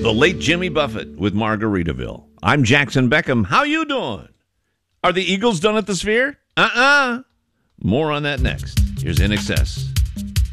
The late Jimmy Buffett with Margaritaville. I'm Jackson Beckham. How you doing? Are the Eagles done at the Sphere? More on that next. Here's In Excess.